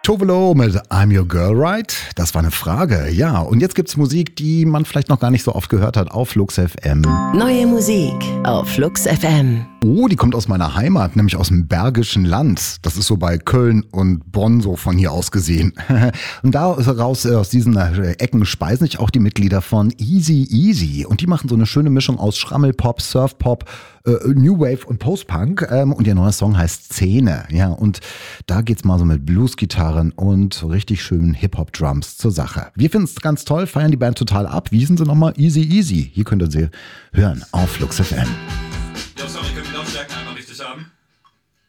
Tovolo mit I'm Your Girl, Right? Das war eine Frage, ja. Und jetzt gibt's Musik, die man vielleicht noch gar nicht so oft gehört hat auf Flux FM. Neue Musik auf Flux FM. Oh, die kommt aus meiner Heimat, nämlich aus dem Bergischen Land. Das ist so bei Köln und Bonn so von hier aus gesehen. Und daraus aus diesen Ecken speisen sich auch die Mitglieder von Easy Easy. Und die machen so eine schöne Mischung aus Schrammelpop, Surfpop, New Wave und Postpunk. Und ihr neuer Song heißt Szene. Ja, und da geht's mal so mit Bluesgitarren und so richtig schönen Hip-Hop-Drums zur Sache. Wir finden es ganz toll, feiern die Band total ab. Wie hießen sie nochmal? Easy Easy. Hier könnt ihr sie hören auf Flux FM. Yo, sorry.